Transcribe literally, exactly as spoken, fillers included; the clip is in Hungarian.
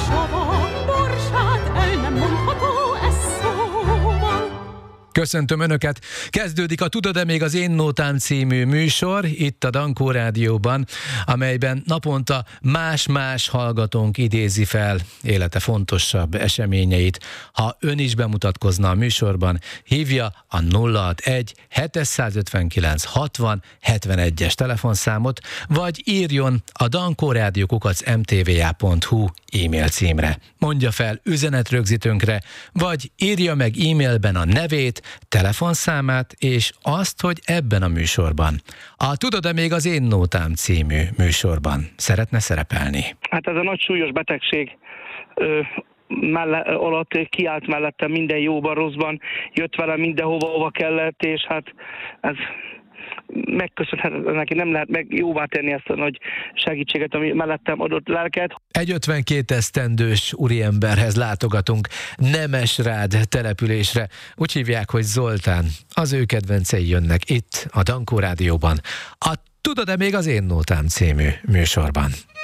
savak borsát, el nem mondható ez szóval. Köszöntöm Önöket! Kezdődik a Tudod-e még az Én Nótám című műsor itt a Dankó Rádióban, amelyben naponta más-más hallgatónk idézi fel élete fontosabb eseményeit. Ha ön is bemutatkozna a műsorban, hívja a nulla hatvanegy hétszázötvenkilenc hatvan hetvenegyes telefonszámot, vagy írjon a dankórádió kukac em té vé á pont hu e-mail címre. Mondja fel üzenetrögzítőnkre, vagy írja meg e-mailben a nevét, telefonszámát és azt, hogy ebben a műsorban, a Tudod-e még az Én Nótám című műsorban szeretne szerepelni. Hát ez a nagy súlyos betegség ö, melle, alatt kiállt mellettem minden jóban, rosszban, jött velem mindenhova, hova kellett, és hát ez megköszönhetetlen neki, nem lehet meg jóvá tenni ezt a nagy segítséget, ami mellettem adott lelket. Egy ötvenkét esztendős úriemberhez látogatunk Nemesrád településre. Úgy hívják, hogy Zoltán. Az ő kedvencei jönnek itt a Dankó Rádióban. A Tudod-e még az Én Nótám című műsorban.